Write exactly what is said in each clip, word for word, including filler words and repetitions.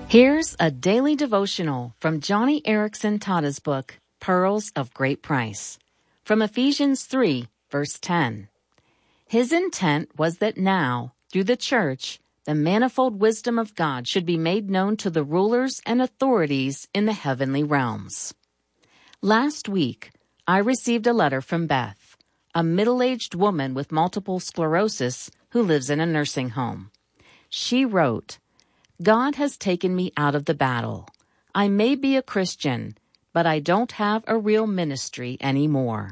Here's a daily devotional from Joni Eareckson Tada's book, Pearls of Great Price, from Ephesians three, verse ten. His intent was that now, through the church, the manifold wisdom of God should be made known to the rulers and authorities in the heavenly realms. Last week, I received a letter from Beth, a middle-aged woman with multiple sclerosis who lives in a nursing home. She wrote, "God has taken me out of the battle. I may be a Christian, but I don't have a real ministry anymore."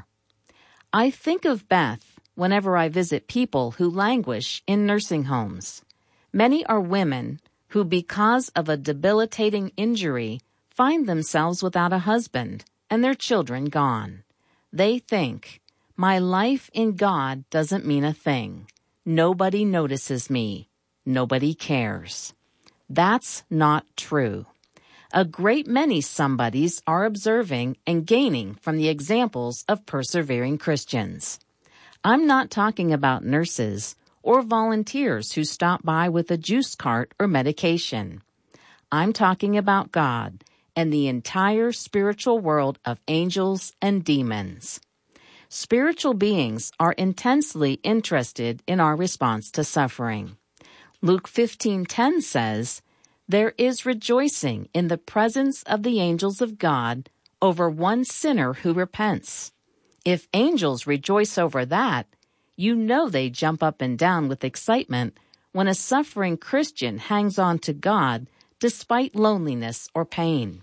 I think of Beth whenever I visit people who languish in nursing homes. Many are women who, because of a debilitating injury, find themselves without a husband and their children gone. They think, "My life in God doesn't mean a thing. Nobody notices me. Nobody cares." That's not true. A great many somebodies are observing and gaining from the examples of persevering Christians. I'm not talking about nurses or volunteers who stop by with a juice cart or medication. I'm talking about God and the entire spiritual world of angels and demons. Spiritual beings are intensely interested in our response to suffering. Luke fifteen ten says, "There is rejoicing in the presence of the angels of God over one sinner who repents." If angels rejoice over that, you know they jump up and down with excitement when a suffering Christian hangs on to God despite loneliness or pain.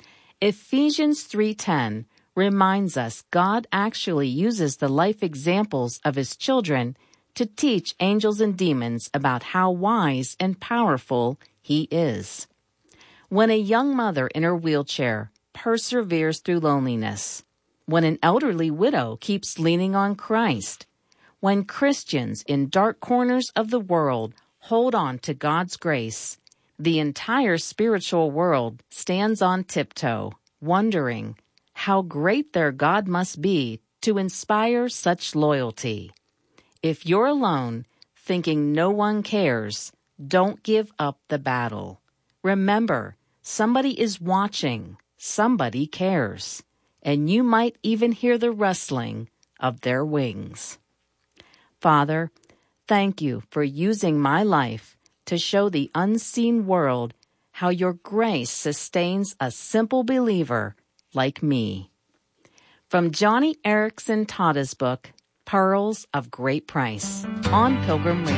Ephesians three ten reminds us God actually uses the life examples of His children to teach angels and demons about how wise and powerful He is. When a young mother in her wheelchair perseveres through loneliness, when an elderly widow keeps leaning on Christ, when Christians in dark corners of the world hold on to God's grace, the entire spiritual world stands on tiptoe, wondering how great their God must be to inspire such loyalty. If you're alone, thinking no one cares, don't give up the battle. Remember, somebody is watching, somebody cares, and you might even hear the rustling of their wings. Father, thank you for using my life to show the unseen world how your grace sustains a simple believer like me. From Joni Eareckson Tada's book, Pearls of Great Price, on Pilgrim Radio.